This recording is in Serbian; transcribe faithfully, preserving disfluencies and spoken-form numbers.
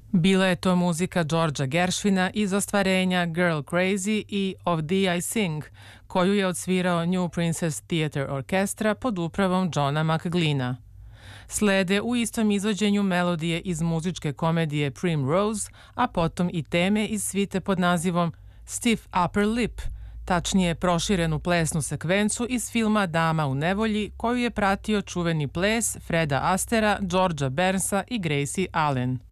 Bila je to muzika Georgea Gershwina iz ostvarenja Girl Crazy i Of Thee I Sing, koju je odsvirao New Princess Theatre Orchestra pod upravom Johna McGleena. Slede u istom izvođenju melodije iz muzičke komedije Primrose, a potom i teme iz svite pod nazivom Stiff Upper Lip, tačnije proširenu plesnu sekvencu iz filma Dama u nevolji, koju je pratio čuveni ples Freda Astera, Georgea Burnsa i Gracie Allen.